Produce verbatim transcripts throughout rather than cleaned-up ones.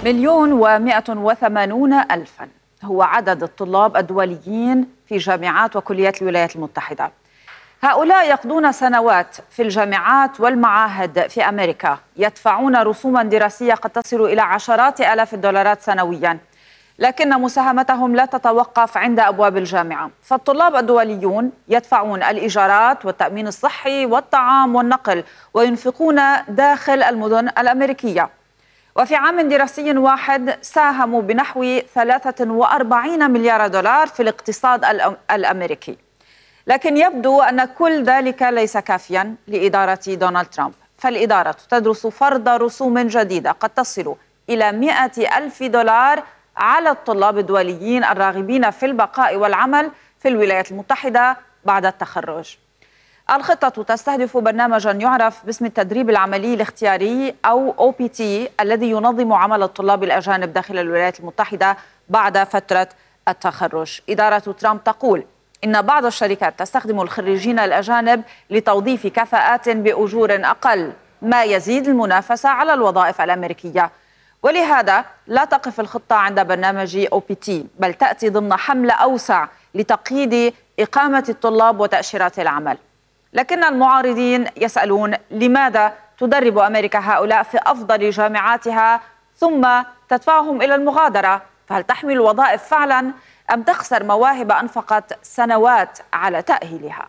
مليون ومائة وثمانون ألفا هو عدد الطلاب الدوليين في جامعات وكليات الولايات المتحدة. هؤلاء يقضون سنوات في الجامعات والمعاهد في أمريكا، يدفعون رسوما دراسية قد تصل إلى عشرات آلاف الدولارات سنويا، لكن مساهمتهم لا تتوقف عند أبواب الجامعة. فالطلاب الدوليون يدفعون الإيجارات والتأمين الصحي والطعام والنقل، وينفقون داخل المدن الأمريكية. وفي عام دراسي واحد ساهموا بنحو ثلاثة وأربعين مليار دولار في الاقتصاد الأمريكي. لكن يبدو أن كل ذلك ليس كافيا لإدارة دونالد ترامب، فالإدارة تدرس فرض رسوم جديدة قد تصل إلى مئة ألف دولار على الطلاب الدوليين الراغبين في البقاء والعمل في الولايات المتحدة بعد التخرج. الخطة تستهدف برنامجا يعرف باسم التدريب العملي الاختياري أو أو بي تي الذي ينظم عمل الطلاب الأجانب داخل الولايات المتحدة بعد فترة التخرج. إدارة ترامب تقول إن بعض الشركات تستخدم الخريجين الأجانب لتوظيف كفاءات بأجور أقل، ما يزيد المنافسة على الوظائف الأمريكية. ولهذا لا تقف الخطة عند برنامج أو بي تي، بل تأتي ضمن حملة أوسع لتقييد إقامة الطلاب وتأشيرات العمل. لكن المعارضين يسألون لماذا تدرب أمريكا هؤلاء في أفضل جامعاتها ثم تدفعهم إلى المغادرة؟ فهل تحمل الوظائف فعلا أم تخسر مواهب أنفقت سنوات على تأهيلها؟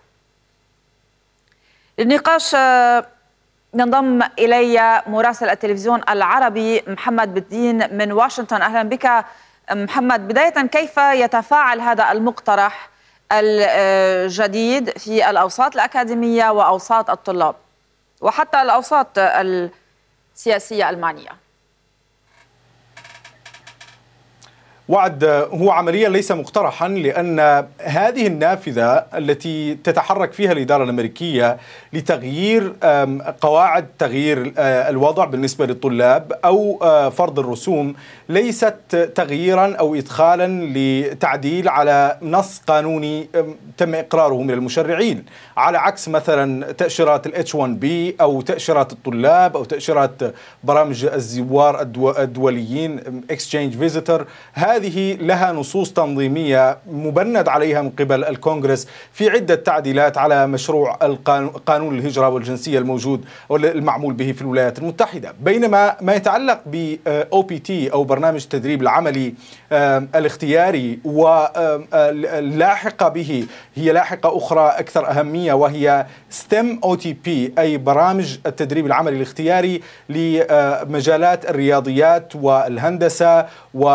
للنقاش ينضم إلي مراسل التلفزيون العربي محمد بالدين من واشنطن. أهلا بك محمد. بداية، كيف يتفاعل هذا المقترح الجديد في الأوساط الأكاديمية وأوساط الطلاب وحتى الأوساط السياسية المعنية؟ وعد، هو عمليا ليس مقترحا، لأن هذه النافذة التي تتحرك فيها الإدارة الأمريكية لتغيير قواعد تغيير الوضع بالنسبة للطلاب أو فرض الرسوم ليست تغييرا أو إدخالا لتعديل على نص قانوني تم إقراره من المشرعين، على عكس مثلا تأشيرات ال إتش وان بي أو تأشيرات الطلاب أو تأشيرات برامج الزوار الدوليين exchange visitor. هذه لها نصوص تنظيمية مبند عليها من قبل الكونغرس في عدة تعديلات على مشروع قانون الهجرة والجنسية الموجود والمعمول به في الولايات المتحدة. بينما ما يتعلق ب أو بي تي أو برنامج التدريب العملي الاختياري واللاحقة به هي لاحقة أخرى أكثر أهمية، وهي ستيم أو تي بي، أي برامج التدريب العملي الاختياري لمجالات الرياضيات والهندسة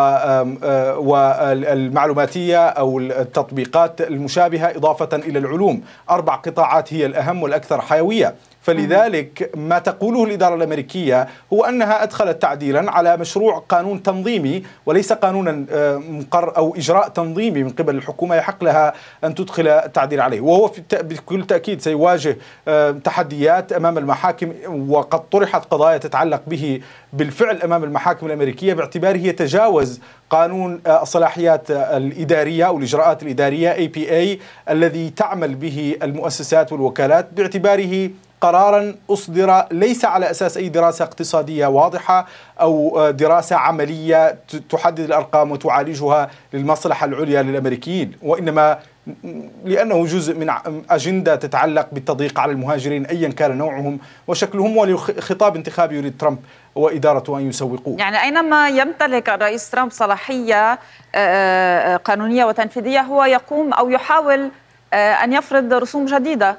والمعلوماتية أو التطبيقات المشابهة، إضافة إلى العلوم. أربع قطاعات هي الأهم والأكثر حيوية. فلذلك ما تقوله الإدارة الأمريكية هو أنها أدخلت تعديلا على مشروع قانون تنظيمي وليس قانونا مقر أو إجراء تنظيمي من قبل الحكومة يحق لها أن تدخل التعديل عليه، وهو بكل تأكيد سيواجه تحديات أمام المحاكم، وقد طرحت قضايا تتعلق به بالفعل أمام المحاكم الأمريكية باعتباره يتجاوز قانون الصلاحيات الإدارية أو الإجراءات الإدارية إيه بي إيه الذي تعمل به المؤسسات والوكالات، باعتباره قرارا أصدر ليس على أساس أي دراسة اقتصادية واضحة أو دراسة عملية تحدد الأرقام وتعالجها للمصلحة العليا للأمريكيين، وإنما لأنه جزء من أجندة تتعلق بالتضييق على المهاجرين أيا كان نوعهم وشكلهم، ولخطاب انتخابي يريد ترامب وإدارته أن يسوقوه. يعني أينما يمتلك الرئيس ترامب صلاحية قانونية وتنفيذية هو يقوم أو يحاول أن يفرض رسوم جديدة.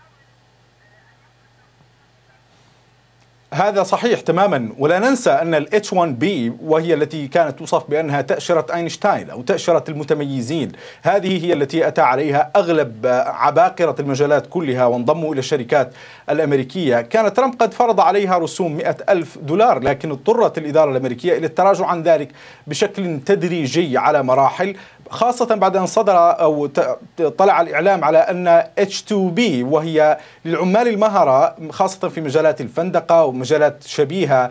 هذا صحيح تماما، ولا ننسى أن ال إتش وان بي وهي التي كانت توصف بأنها تأشيرة أينشتاين أو تأشيرة المتميزين، هذه هي التي أتى عليها أغلب عباقرة المجالات كلها وانضموا إلى الشركات الأمريكية. كان ترامب قد فرض عليها رسوم مئة ألف دولار، لكن اضطرت الإدارة الأمريكية إلى التراجع عن ذلك بشكل تدريجي على مراحل، خاصة بعد أن صدر أو طلع الإعلام على أن إتش تو بي وهي للعمال المهرة خاصة في مجالات الفندقة ومجالات شبيهة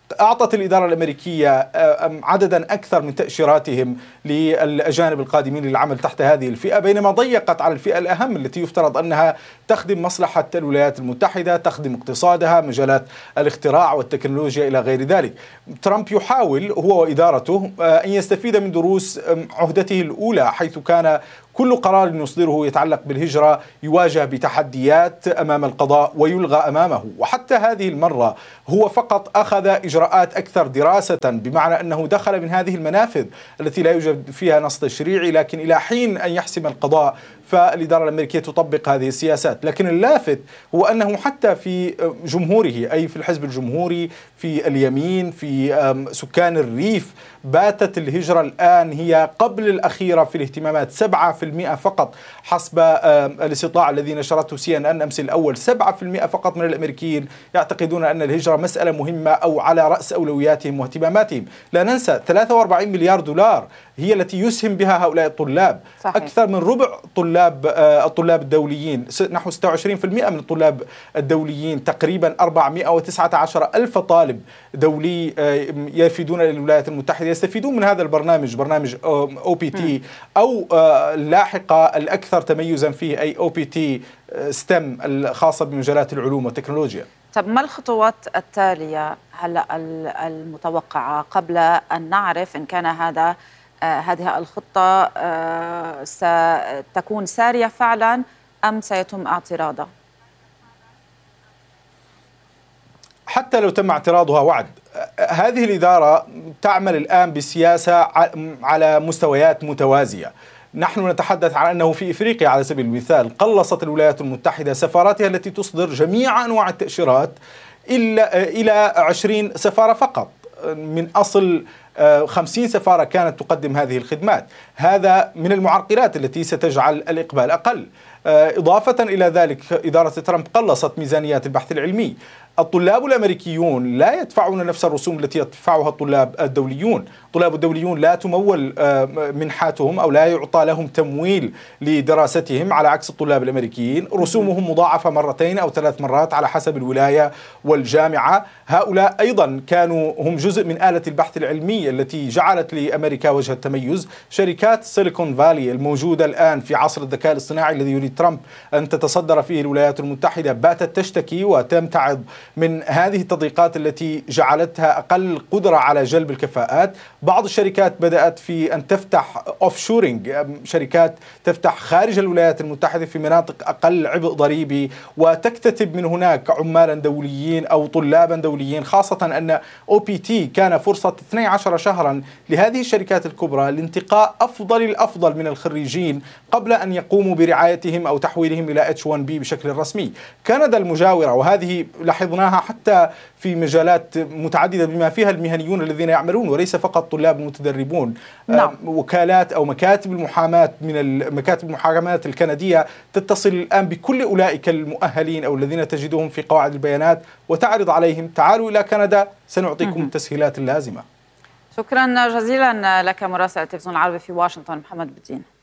أعطت الإدارة الأمريكية عددا أكثر من تأشيراتهم للأجانب القادمين للعمل تحت هذه الفئة، بينما ضيقت على الفئة الأهم التي يفترض أنها تخدم مصلحة الولايات المتحدة، تخدم اقتصادها، مجالات الاختراع والتكنولوجيا إلى غير ذلك. ترامب يحاول هو وإدارته أن يستفيد من دروس عهدته الأولى، حيث كان كل قرار يصدره يتعلق بالهجرة يواجه بتحديات أمام القضاء ويلغى أمامه، وحتى هذه المرة هو فقط أخذ إجراءات أكثر دراسة، بمعنى أنه دخل من هذه المنافذ التي لا يوجد فيها نص تشريعي، لكن إلى حين أن يحسم القضاء فالإدارة الأمريكية تطبق هذه السياسات. لكن اللافت هو أنه حتى في جمهوره، أي في الحزب الجمهوري، في اليمين، في سكان الريف، باتت الهجرة الآن هي قبل الأخيرة في الاهتمامات. سبعة في المئة فقط حسب الاستطلاع الذي نشرته سي ان ان أمس الأول، سبعة في المئة فقط من الأمريكيين يعتقدون أن الهجرة مسألة مهمة أو على رأس أولوياتهم واهتماماتهم. لا ننسى ثلاثة وأربعين مليار دولار هي التي يسهم بها هؤلاء الطلاب. صحيح. أكثر من ربع طلاب الطلاب الدوليين، نحو ستة وعشرين بالمئة من الطلاب الدوليين، تقريبا أربعمئة وتسعة عشر ألف طالب دولي يفيدون للولايات المتحدة يستفيدون من هذا البرنامج، برنامج أو بي تي، أو لاحقا الأكثر تميزا فيه أي أو بي تي ستيم الخاصة بمجالات العلوم والتكنولوجيا. طب ما الخطوات التالية هلا المتوقعة قبل أن نعرف إن كان هذا آه هذه الخطة آه ستكون سارية فعلا أم سيتم اعتراضها؟ حتى لو تم اعتراضها وعد، هذه الإدارة تعمل الآن بسياسة على مستويات متوازية. نحن نتحدث عن أنه في إفريقيا على سبيل المثال قلصت الولايات المتحدة سفاراتها التي تصدر جميع أنواع التأشيرات إلا إلى عشرين سفارة فقط من أصل خمسين سفارة كانت تقدم هذه الخدمات. هذا من المعرقلات التي ستجعل الإقبال أقل. إضافة إلى ذلك إدارة ترامب قلصت ميزانيات البحث العلمي. الطلاب الأمريكيون لا يدفعون نفس الرسوم التي يدفعها الطلاب الدوليون. الطلاب الدوليون لا تمول منحاتهم أو لا يعطى لهم تمويل لدراستهم، على عكس الطلاب الأمريكيين رسومهم مضاعفة مرتين أو ثلاث مرات على حسب الولاية والجامعة. هؤلاء أيضا كانوا هم جزء من آلة البحث العلمي التي جعلت لأمريكا وجه التميز. شركات سيليكون فالي الموجودة الآن في عصر الذكاء الاصطناعي الذي يريد ترامب أن تتصدر فيه الولايات المتحدة باتت تشتكي وتمتعض من هذه التضييقات التي جعلتها أقل قدرة على جلب الكفاءات. بعض الشركات بدأت في أن تفتح أوف شورينج، شركات تفتح خارج الولايات المتحدة في مناطق أقل عبء ضريبي وتكتتب من هناك عمالا دوليين أو طلابا دوليين، خاصة أن أو بي تي كان فرصة اثني عشر شهرا لهذه الشركات الكبرى لانتقاء أفضل الأفضل من الخريجين قبل أن يقوموا برعايتهم أو تحويلهم إلى إتش وان بي بشكل رسمي. كندا المجاورة، وهذه لاحظناها حتى في مجالات متعددة بما فيها المهنيون الذين يعملون وليس فقط طلاب المتدربون. نعم. وكالات أو مكاتب المحاماة من مكاتب المحاكمات الكندية تتصل الآن بكل أولئك المؤهلين أو الذين تجدهم في قواعد البيانات وتعرض عليهم تعالوا إلى كندا سنعطيكم التسهيلات اللازمة. شكرا جزيلا لك مراسل التلفزيون العربي في واشنطن محمد بدين.